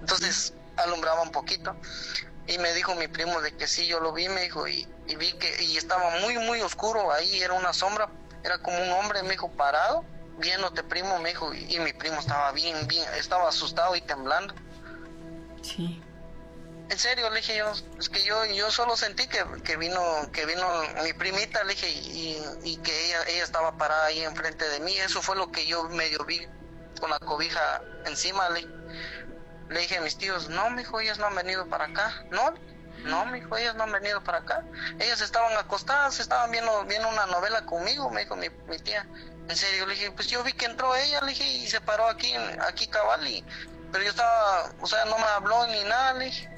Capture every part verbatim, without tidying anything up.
entonces alumbraba un poquito. Y me dijo mi primo de que sí, yo lo vi, me dijo, y, y vi que y estaba muy, muy oscuro ahí, era una sombra, era como un hombre, me dijo, parado, viéndote, primo, me dijo, y, y mi primo estaba bien, bien, estaba asustado y temblando. Sí. En serio, le dije yo, es que yo yo solo sentí que, que vino que vino mi primita, le dije, y, y que ella ella estaba parada ahí enfrente de mí, eso fue lo que yo medio vi con la cobija encima, le Le dije a mis tíos, no, mijo, ellas no han venido para acá. No, no, mijo, ellas no han venido para acá. Ellas estaban acostadas, estaban viendo, viendo una novela conmigo, me dijo mi, mi tía. En serio, le dije, pues yo vi que entró ella, le dije, y se paró aquí, aquí cabal, y, pero yo estaba, o sea, no me habló ni nada, le dije.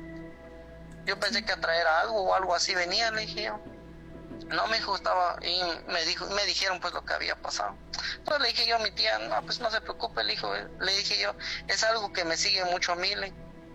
Yo pensé que a traer algo o algo así venía, le dije yo. No, mi hijo estaba, y me dijo, me dijeron pues lo que había pasado. Entonces le dije yo a mi tía, no, pues no se preocupe, le dijo, le dije yo, es algo que me sigue mucho a mí, le,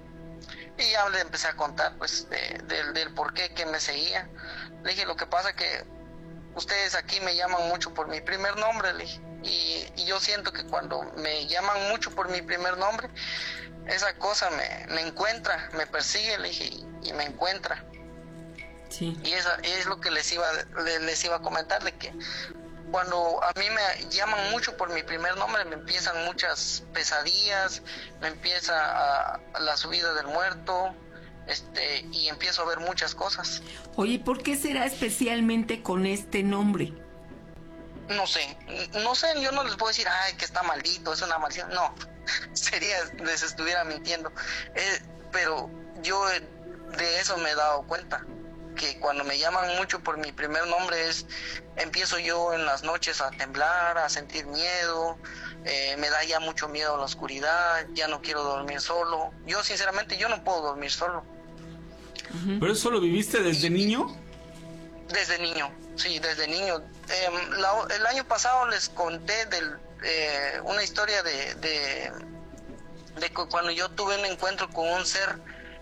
y ya le empecé a contar pues de, de, del por qué que me seguía. Le dije, lo que pasa que ustedes aquí me llaman mucho por mi primer nombre, le dije, y, y yo siento que cuando me llaman mucho por mi primer nombre, esa cosa me, me encuentra, me persigue, le dije, y, y me encuentra. Sí. Y eso es lo que les iba les iba a comentar, de que cuando a mí me llaman mucho por mi primer nombre, me empiezan muchas pesadillas, me empieza a, a la subida del muerto, este y empiezo a ver muchas cosas. Oye, ¿por qué será especialmente con este nombre? No sé, no sé, yo no les puedo decir, ay, que está maldito, es una maldición, no, sería, les estuviera mintiendo, eh, pero yo de eso me he dado cuenta, que cuando me llaman mucho por mi primer nombre es, empiezo yo en las noches a temblar, a sentir miedo, eh, me da ya mucho miedo la oscuridad, ya no quiero dormir solo, yo sinceramente yo no puedo dormir solo. Uh-huh. ¿Pero eso lo viviste desde y, niño? Desde niño, sí, desde niño. Eh, la, el año pasado les conté del, eh, una historia de, de, de cuando yo tuve un encuentro con un ser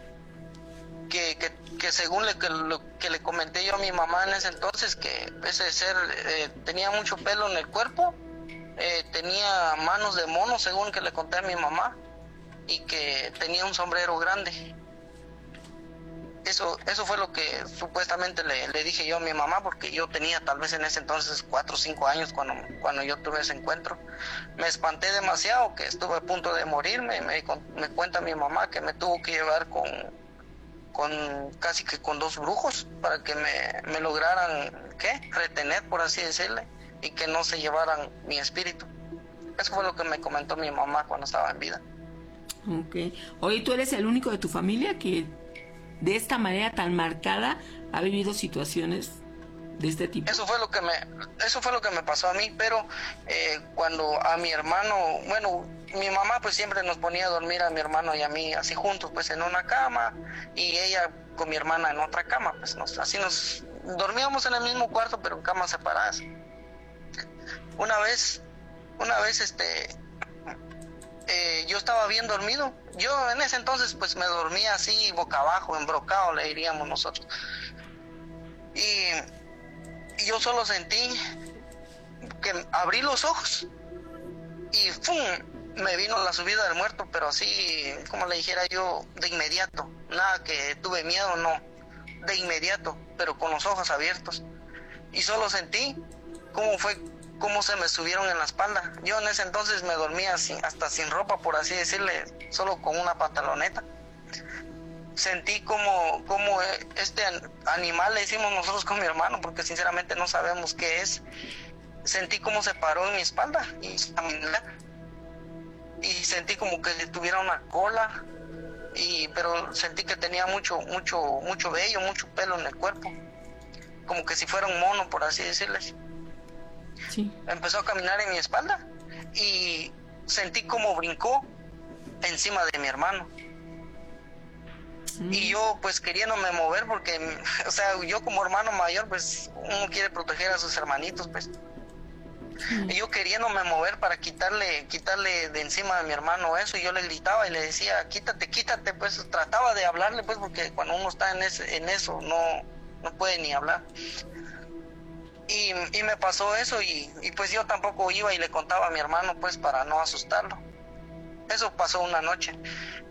que, que, que según le, que, lo, que le comenté yo a mi mamá en ese entonces, que ese ser eh, tenía mucho pelo en el cuerpo, eh, tenía manos de mono, según que le conté a mi mamá, y que tenía un sombrero grande. Eso eso fue lo que supuestamente le, le dije yo a mi mamá, porque yo tenía tal vez en ese entonces cuatro o cinco años cuando, cuando yo tuve ese encuentro. Me espanté demasiado, que estuve a punto de morirme. Me, me cuenta mi mamá que me tuvo que llevar con, con casi que con dos brujos para que me, me lograran, ¿qué? Retener, por así decirle, y que no se llevaran mi espíritu. Eso fue lo que me comentó mi mamá cuando estaba en vida. Ok. Oye, ¿tú eres el único de tu familia que de esta manera tan marcada ha vivido situaciones de este tipo? Eso fue lo que me eso fue lo que me pasó a mí, pero eh, cuando a mi hermano, bueno, mi mamá pues siempre nos ponía a dormir a mi hermano y a mí así juntos, pues en una cama, y ella con mi hermana en otra cama, pues nos, así nos dormíamos en el mismo cuarto pero en camas separadas. Una vez, una vez este Eh, yo estaba bien dormido. Yo en ese entonces pues me dormía así boca abajo, embrocado le diríamos nosotros. Y, y yo solo sentí que abrí los ojos y ¡fum! Me vino la subida del muerto, pero así como le dijera yo, de inmediato. Nada que tuve miedo, no. De inmediato, pero con los ojos abiertos. Y solo sentí cómo fue cómo se me subieron en la espalda. Yo en ese entonces me dormía sin, hasta sin ropa, por así decirle, solo con una pantaloneta. Sentí como, como este animal, le decimos nosotros con mi hermano, porque sinceramente no sabemos qué es. Sentí como se paró en mi espalda y y sentí como que tuviera una cola, y pero sentí que tenía mucho, mucho, mucho vello, mucho pelo en el cuerpo, como que si fuera un mono, por así decirles. Sí. Empezó a caminar en mi espalda y sentí como brincó encima de mi hermano. Mm. Y yo pues queriéndome mover porque, o sea, yo como hermano mayor pues uno quiere proteger a sus hermanitos, pues. Mm. Y yo queriéndome mover para quitarle quitarle de encima de mi hermano eso, y yo le gritaba y le decía, quítate, quítate, pues trataba de hablarle, pues, porque cuando uno está en ese, en eso no, no puede ni hablar. Y, y me pasó eso, y, y pues yo tampoco iba y le contaba a mi hermano, pues, para no asustarlo. Eso pasó una noche.